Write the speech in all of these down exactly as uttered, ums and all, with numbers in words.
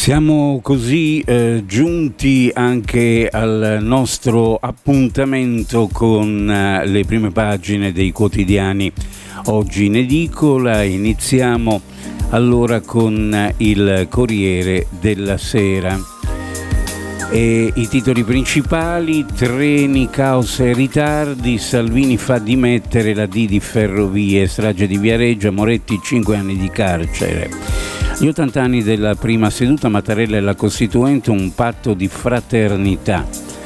Siamo così eh, giunti anche al nostro appuntamento con eh, le prime pagine dei quotidiani oggi in edicola. Iniziamo allora con il Corriere della Sera. E i titoli principali: treni, caos e ritardi, Salvini fa dimettere la D di Ferrovie, strage di Viareggio, Moretti cinque anni di carcere. Gli ottanta anni della prima seduta, Mattarella e la Costituente, un patto di fraternità.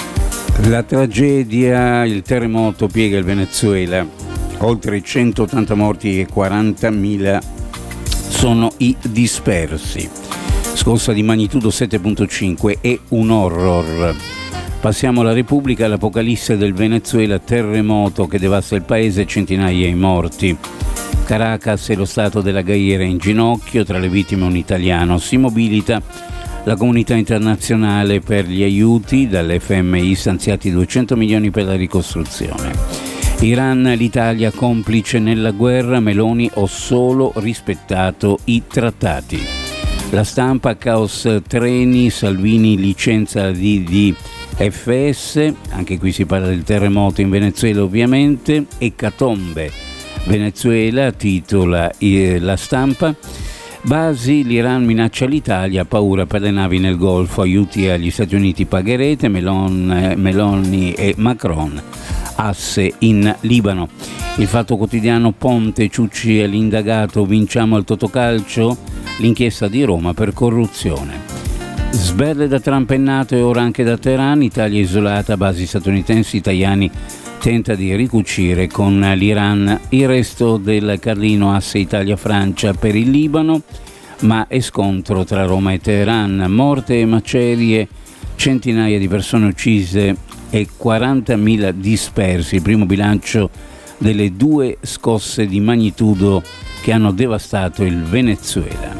La tragedia, il terremoto piega il Venezuela, oltre centottanta morti e quarantamila sono i dispersi. Scossa di magnitudo sette virgola cinque è un horror. Passiamo alla Repubblica, l'apocalisse del Venezuela, terremoto che devasta il paese, centinaia i morti. Caracas e lo stato della Guaira in ginocchio, tra le vittime un italiano. Si mobilita la comunità internazionale per gli aiuti, dall'F M I stanziati duecento milioni per la ricostruzione. Iran, l'Italia complice nella guerra, Meloni ho solo rispettato i trattati. La Stampa, caos treni, Salvini licenzia la D di F S, anche qui si parla del terremoto in Venezuela ovviamente. Ecatombe Venezuela, titola eh, La Stampa. Basi, l'Iran minaccia l'Italia, paura per le navi nel Golfo, aiuti agli Stati Uniti pagherete, Melon, eh, Meloni e Macron, asse in Libano. Il Fatto Quotidiano, Ponte, Ciucci è l'indagato, vinciamo al Totocalcio, l'inchiesta di Roma per corruzione. Sberle da Trump è nato e ora anche da Teheran, Italia isolata, basi statunitensi, italiani tenta di ricucire con l'Iran. Il resto del Carlino, asse Italia-Francia per il Libano, ma è scontro tra Roma e Teheran, morte e macerie, centinaia di persone uccise e quarantamila dispersi, il primo bilancio delle due scosse di magnitudo che hanno devastato il Venezuela.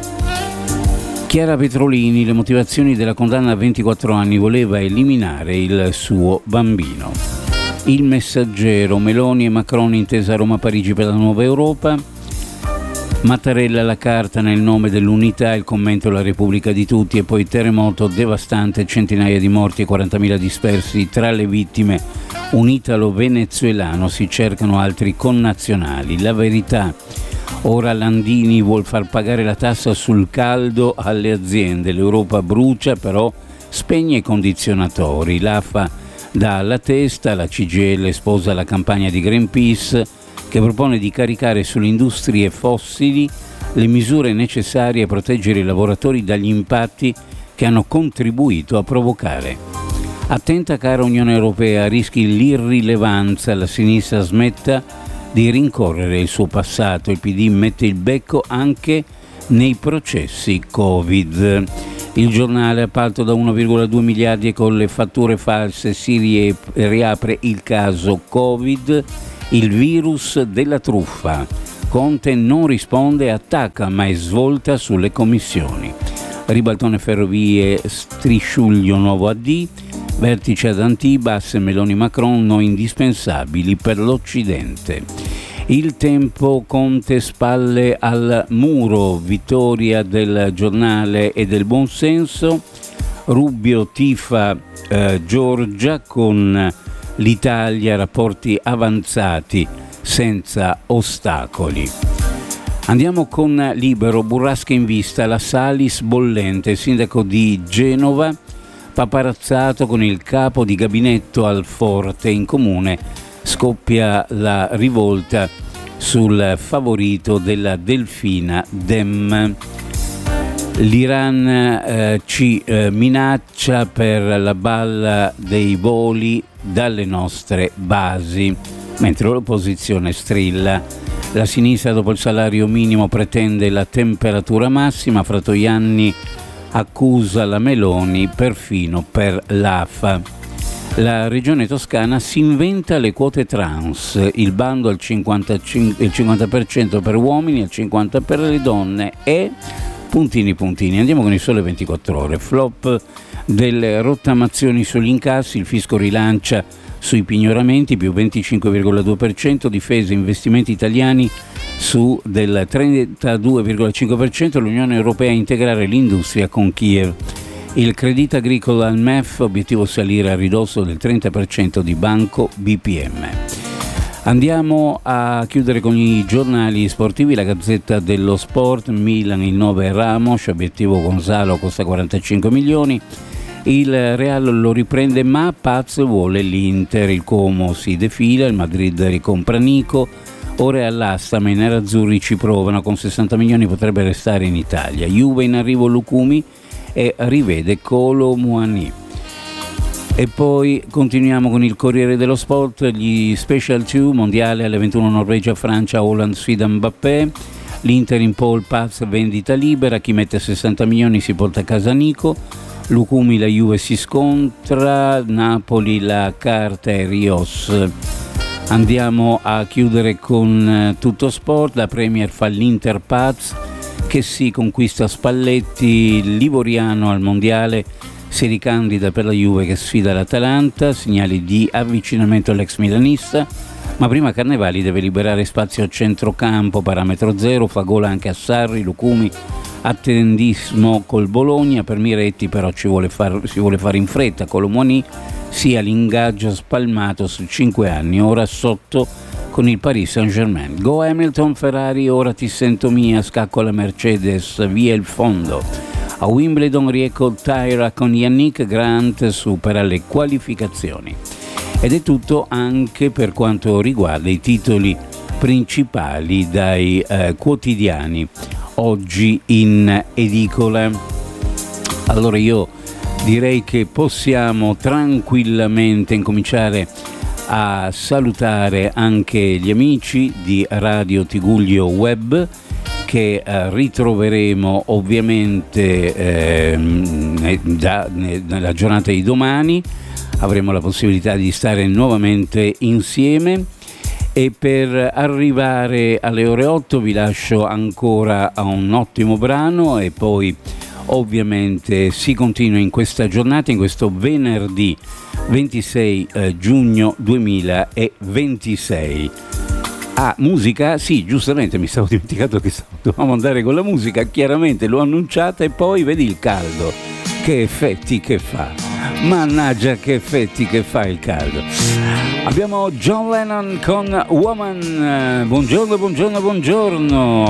Chiara Petrolini, le motivazioni della condanna a ventiquattro anni, voleva eliminare il suo bambino. Il Messaggero, Meloni e Macron intesa Roma-Parigi per la nuova Europa. Mattarella la carta nel nome dell'unità, il commento La Repubblica di tutti, e poi terremoto devastante, centinaia di morti e quarantamila dispersi, tra le vittime un italo-venezuelano, si cercano altri connazionali. La Verità, ora Landini vuol far pagare la tassa sul caldo alle aziende, l'Europa brucia però spegne i condizionatori, l'A F A dà alla testa, la C G I L sposa la campagna di Greenpeace che propone di caricare sulle industrie fossili le misure necessarie a proteggere i lavoratori dagli impatti che hanno contribuito a provocare. Attenta cara Unione Europea, rischi l'irrilevanza, la sinistra smetta di rincorrere il suo passato, il P D mette il becco anche nei processi Covid. Il Giornale, appalto da uno virgola due miliardi e con le fatture false, si riapre il caso Covid, il virus della truffa. Conte non risponde, attacca ma è svolta sulle commissioni. Ribaltone Ferrovie, Strisciuglio nuovo A D, vertice ad Antibes, asse Meloni Macron, noi indispensabili per l'Occidente. Il Tempo, Conte spalle al muro, vittoria del Giornale e del buonsenso. Rubio tifa eh, Giorgia con l'Italia, rapporti avanzati senza ostacoli. Andiamo con Libero, burrasca in vista, la Salis bollente, sindaco di Genova paparazzato con il capo di gabinetto al Forte, in comune scoppia la rivolta sul favorito della Delfina Dem. L'Iran eh, ci eh, minaccia per la balla dei voli dalle nostre basi, mentre l'opposizione strilla. La sinistra dopo il salario minimo pretende la temperatura massima, Fratoianni accusa la Meloni perfino per l'A F A. La regione toscana si inventa le quote trans, il bando al cinquantacinque, il cinquanta per cento per uomini, il cinquanta per cento per le donne e puntini puntini. Andiamo con il Sole ventiquattro Ore, flop delle rottamazioni sugli incassi, il fisco rilancia sui pignoramenti più venticinque virgola due per cento, difesa investimenti italiani su del trentadue virgola cinque per cento, l'Unione Europea a integrare l'industria con Kiev. Il Crédit Agricole al M E F, obiettivo salire a ridosso del trenta per cento di Banco B P M. Andiamo a chiudere con i giornali sportivi. La Gazzetta dello Sport: Milan il nove Ramos, obiettivo Gonzalo costa quarantacinque milioni. Il Real lo riprende ma Paz vuole l'Inter, il Como si defila, il Madrid ricompra Nico, ore all'asta ma i nerazzurri ci provano, con sessanta milioni potrebbe restare in Italia. Juve in arrivo Lukumi e rivede Kolo Muani. E poi continuiamo con il Corriere dello Sport, gli Special due, mondiale alle ventuno Norvegia-Francia, Holland sfida Mbappé, l'Inter in pole, Paz vendita libera, chi mette sessanta milioni si porta a casa Nico, Lukumi la Juve si scontra, Napoli la carta e Rios. Andiamo a chiudere con Tutto Sport, la Premier fa l'Inter Paz, che si conquista Spalletti, il livoriano al mondiale si ricandida per la Juve che sfida l'Atalanta, segnali di avvicinamento all'ex milanista, ma prima Carnevali deve liberare spazio a centrocampo, parametro zero, fa gol anche a Sarri, Lukumi attendismo col Bologna, per Miretti però ci vuole far, si vuole fare in fretta, con Colomoni sia l'ingaggio spalmato su cinque anni, ora sotto con il Paris Saint-Germain. Go Hamilton, Ferrari, ora ti sento mia, scacco alla Mercedes, via il fondo. A Wimbledon Rieko Taira con Yannick, Grant supera le qualificazioni. Ed è tutto anche per quanto riguarda i titoli principali dai eh, quotidiani oggi in edicola. Allora io direi che possiamo tranquillamente incominciare a salutare anche gli amici di Radio Tigullio Web, che eh, ritroveremo ovviamente eh, già nella giornata di domani. Avremo la possibilità di stare nuovamente insieme, e per arrivare alle ore otto vi lascio ancora a un ottimo brano e poi ovviamente si continua in questa giornata, in questo venerdì ventisei eh, giugno duemilaventisei. Ah, musica? Sì, giustamente mi stavo dimenticato che dovevamo andare con la musica, chiaramente l'ho annunciata, e poi vedi il caldo, che effetti che fa, mannaggia che effetti che fa il caldo. Abbiamo John Lennon con Woman. Buongiorno, buongiorno, buongiorno.